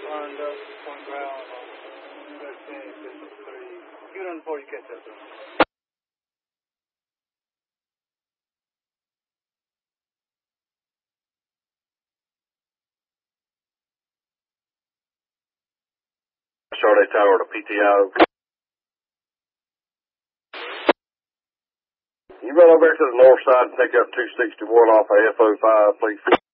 lined up, point ground on 1353. Get on before you catch up to them. Charlotte Tower to PTO. You run over to the north side and pick up 261 off of FO5, please.